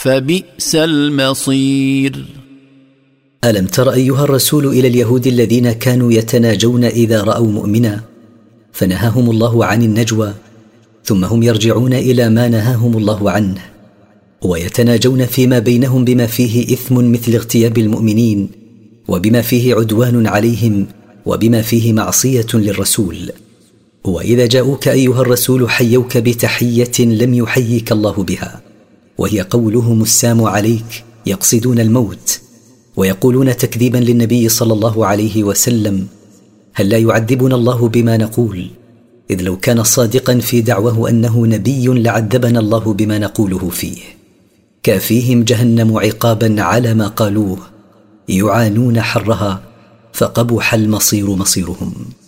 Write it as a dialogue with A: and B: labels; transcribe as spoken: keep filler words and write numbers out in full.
A: فبئس المصير.
B: ألم تر أيها الرسول إلى اليهود الذين كانوا يتناجون إذا رأوا مؤمنا فنهاهم الله عن النجوى، ثم هم يرجعون إلى ما نهاهم الله عنه، ويتناجون فيما بينهم بما فيه إثم مثل اغتياب المؤمنين، وبما فيه عدوان عليهم، وبما فيه معصية للرسول. وإذا جاءوك أيها الرسول حيوك بتحية لم يحييك الله بها، وهي قولهم السام عليك، يقصدون الموت، ويقولون تكذيبا للنبي صلى الله عليه وسلم: هل لا يعذبنا الله بما نقول؟ إذ لو كان صادقا في دعوه أنه نبي لعذبنا الله بما نقوله فيه. كافيهم جهنم عقابا على ما قالوه، يعانون حرها، فقبح المصير مصيرهم.